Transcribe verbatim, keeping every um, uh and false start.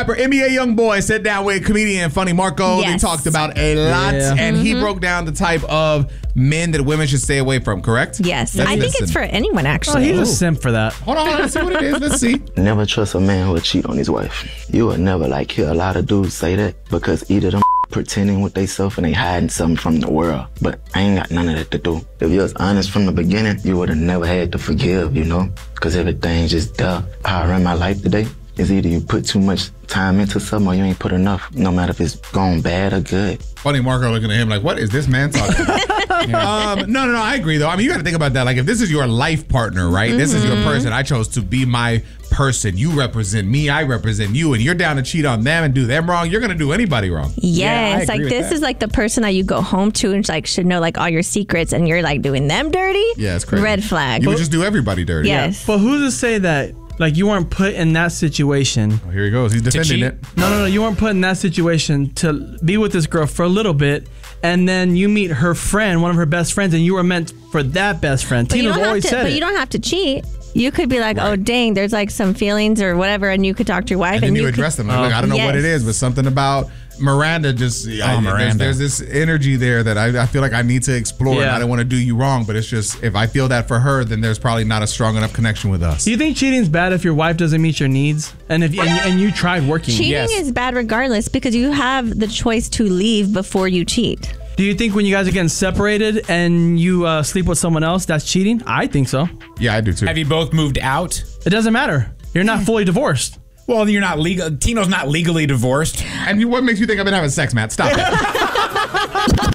rapper N B A Youngboy sat down with comedian Funny Marco. Yes. They talked about a lot, Yeah. and Mm-hmm. he broke down the type of men that women should stay away from, correct? Yes. Let's I think listen. it's for anyone, Oh, actually. he's a simp for that. Hold on, let's see what it is. Let's see. Never trust a man who will cheat on his wife. You will never like hear a lot of dudes say that because either them pretending with theyself and they hiding something from the world. But I ain't got none of that to do. If you was honest from the beginning, you would have never had to forgive, you know? Because everything's just there. How I run my life today is either you put too much time into something or you ain't put enough, no matter if it's gone bad or good. Funny Marco looking at him like, what is this man talking about? um, no, no, no, I agree though. I mean, you got to think about that. Like, if this is your life partner, right? Mm-hmm. This is your person. I chose to be my person. You represent me. I represent you. And you're down to cheat on them and do them wrong. You're going to do anybody wrong. Yes, Yeah, like this that. is like the person that you go home to and like should know like all your secrets, and you're like doing them dirty. Yeah, it's crazy. Red flag. You would just do everybody dirty. Yes. But who's to say that like you weren't put in that situation? Oh, here he goes. He's defending cheat? it. No, no, no. You weren't put in that situation to be with this girl for a little bit, and then you meet her friend, one of her best friends, and you were meant for that best friend. But you Tina's don't have always to. said But it. you don't have to cheat. You could be like, Right. oh dang, there's like some feelings or whatever, and you could talk to your wife, And and, then you could- address them. Like, look, I don't know what it Yes. is, but something about Miranda just, I, there's, Miranda. there's this energy there that I, I feel like I need to explore. And Yeah. I don't want to do you wrong, but it's just, if I feel that for her, then there's probably not a strong enough connection with us. Do you think cheating's bad if your wife doesn't meet your needs, and if and, and you tried working? Cheating Yes. is bad regardless because you have the choice to leave before you cheat. Do you think when you guys are getting separated and you uh, sleep with someone else, that's cheating? I think so. Yeah, I do too. Have you both moved out? It doesn't matter. You're not fully divorced. Well, you're not legal. Tino's not legally divorced. And what makes you think I've been having sex, Matt? Stop it.